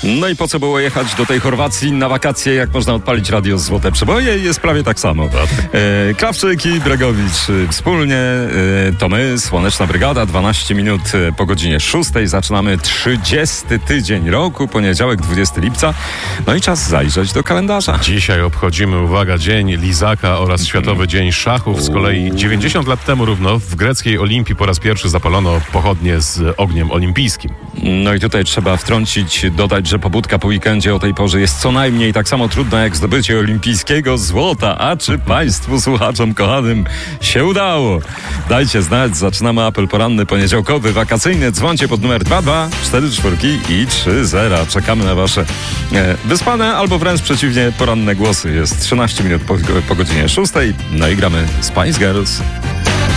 No i po co było jechać do tej Chorwacji na wakacje, jak można odpalić radio Złote Przeboje? Jest prawie tak samo. Krawczyk i Bregowicz wspólnie, to my, Słoneczna Brygada, 12 minut po godzinie 6. Zaczynamy 30. tydzień roku, poniedziałek, 20 lipca. No i czas zajrzeć do kalendarza. Dzisiaj obchodzimy, uwaga, Dzień Lizaka oraz Światowy Dzień Szachów. Z kolei 90 lat temu równo w greckiej Olimpii po raz pierwszy zapalono pochodnie z ogniem olimpijskim. No i tutaj trzeba wtrącić, dodać, że pobudka po weekendzie o tej porze jest co najmniej tak samo trudna jak zdobycie olimpijskiego złota. A czy państwu, słuchaczom kochanym, się udało? Dajcie znać, zaczynamy apel poranny, poniedziałkowy, wakacyjny. Dzwońcie pod numer 2244 i 30. Czekamy na wasze wyspane albo wręcz przeciwnie, poranne głosy. Jest 13 minut po godzinie 6. No i gramy Spice Girls.